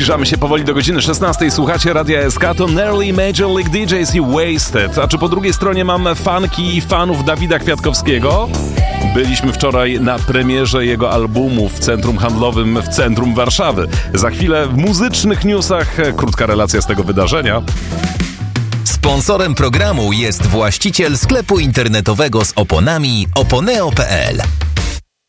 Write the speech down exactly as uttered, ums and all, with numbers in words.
Zbliżamy się powoli do godziny szesnastej. Słuchacie Radia S K, to Nearly Major League D Js i Wasted. A czy po drugiej stronie mam fanki i fanów Dawida Kwiatkowskiego? Byliśmy wczoraj na premierze jego albumu w centrum handlowym w centrum Warszawy. Za chwilę w muzycznych newsach krótka relacja z tego wydarzenia. Sponsorem programu jest właściciel sklepu internetowego z oponami oponeo kropka p l.